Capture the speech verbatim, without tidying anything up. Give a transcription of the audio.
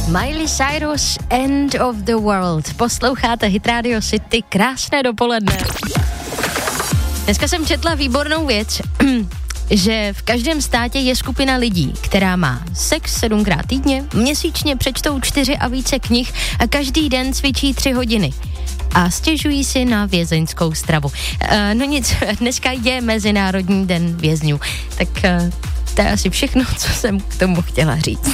Miley Cyrus, End of the World. Posloucháte Hit Radio City, krásné dopoledne. Dneska jsem četla výbornou věc, že v každém státě je skupina lidí, která má sex sedmkrát týdně, měsíčně přečtou čtyři a více knih a každý den cvičí tři hodiny. A stěžují si na vězeňskou stravu. E, no nic, dneska je Mezinárodní den vězňů. Tak e, to je asi všechno, co jsem k tomu chtěla říct.